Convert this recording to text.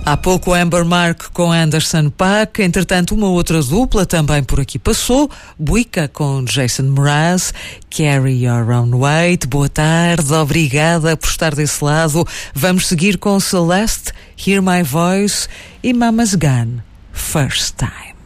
Há pouco Amber Mark com Anderson .Paak, entretanto uma outra dupla também por aqui passou, Buika com Jason Mraz, Carry Your Own Weight. Boa tarde, obrigada por estar desse lado. Vamos seguir com Celeste, Hear My Voice e Mama's Gun, First Time.